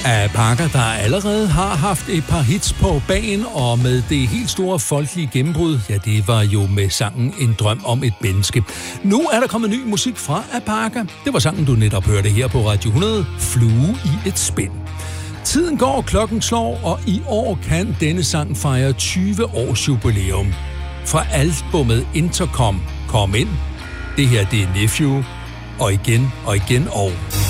Apaka, der allerede har haft et par hits på bagen, og med det helt store folkelige gennembrud, ja, det var jo med sangen En drøm om et menneske. Nu er der kommet ny musik fra Apaka. Det var sangen, du netop hørte her på Radio 100, Flue i et spind. Tiden går, klokken slår, og i år kan denne sang fejre 20 års jubilæum. Fra albumet Intercom, kom ind. Det her, det er Nephew, og igen og igen og...